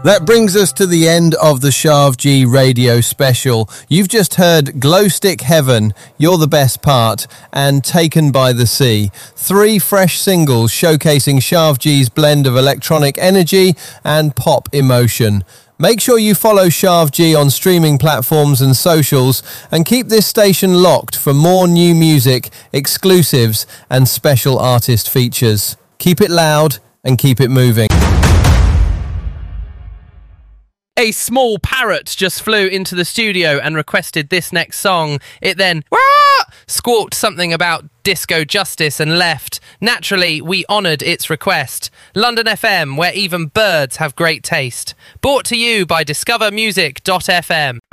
That brings us to the end of the Shav G radio special. You've just heard Glow Stick Heaven, You're the Best Part, and Taken by the Sea. 3 fresh singles showcasing Shav G's blend of electronic energy and pop emotion. Make sure you follow Shav G on streaming platforms and socials and keep this station locked for more new music, exclusives and special artist features. Keep it loud and keep it moving. A small parrot just flew into the studio and requested this next song. It then squawked something about disco justice and left. Naturally, we honoured its request. London FM, where even birds have great taste. Brought to you by discovermusic.fm.